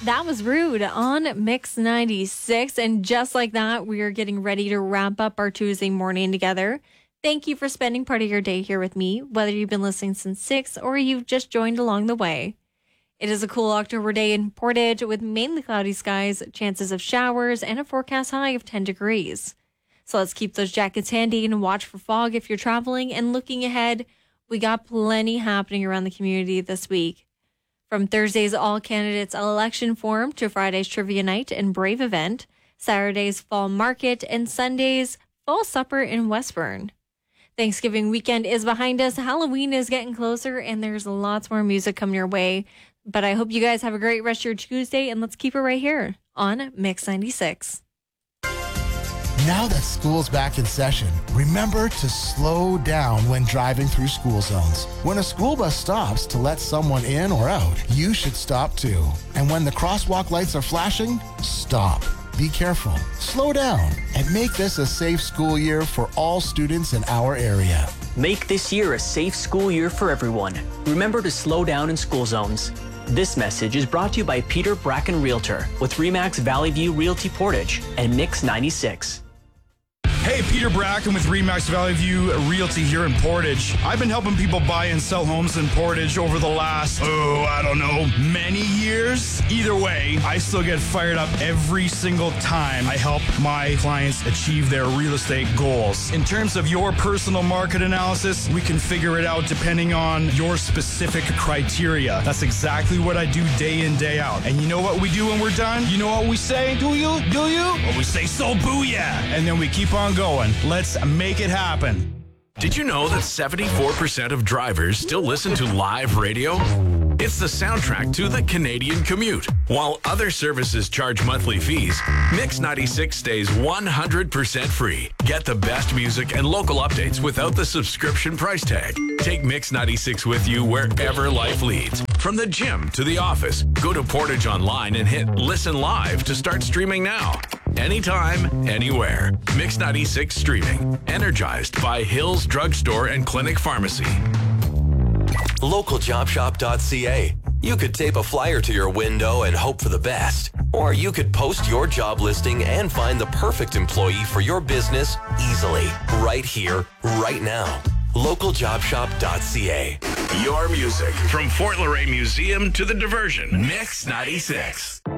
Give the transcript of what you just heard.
That was Rude on Mix 96. And just like that, we are getting ready to wrap up our Tuesday morning together. Thank you for spending part of your day here with me, whether you've been listening since 6 or you've just joined along the way. It is a cool October day in Portage with mainly cloudy skies, chances of showers, and a forecast high of 10 degrees. So let's keep those jackets handy and watch for fog if you're traveling. And looking ahead, we got plenty happening around the community this week. From Thursday's All Candidates Election Forum to Friday's Trivia Night and Brave event, Saturday's Fall Market, and Sunday's Fall Supper in Westburn. Thanksgiving weekend is behind us, Halloween is getting closer, and there's lots more music coming your way. But I hope you guys have a great rest of your Tuesday, and let's keep it right here on Mix 96. Now that school's back in session, remember to slow down when driving through school zones. When a school bus stops to let someone in or out, you should stop too. And when the crosswalk lights are flashing, stop. Be careful, slow down, and make this a safe school year for all students in our area. Make this year a safe school year for everyone. Remember to slow down in school zones. This message is brought to you by Peter Bracken Realtor with RE/MAX Valley View Realty Portage and Mix 96. Hey, Peter Bracken with RE/MAX Valley View Realty here in Portage. I've been helping people buy and sell homes in Portage over the last, many years. Either way, I still get fired up every single time I help my clients achieve their real estate goals. In terms of your personal market analysis, we can figure it out depending on your specific criteria. That's exactly what I do day in, day out. And you know what we do when we're done? You know what we say? Do you? Well, we say, so booyah! And then we keep on going. Let's make it happen. Did you know that 74% of drivers still listen to live radio? It's the soundtrack to the Canadian commute. While other services charge monthly fees, Mix 96 stays 100% free. Get the best music and local updates without the subscription price tag. Take Mix 96 with you wherever life leads. From the gym to the office, go to Portage Online and hit Listen Live to start streaming now. Anytime, anywhere. Mix 96 streaming. Energized by Hills Drugstore and Clinic Pharmacy. LocalJobShop.ca. You could tape a flyer to your window and hope for the best. Or you could post your job listing and find the perfect employee for your business easily. Right here, right now. LocalJobShop.ca. Your music from Fort Laurier Museum to the Diversion. Mix 96.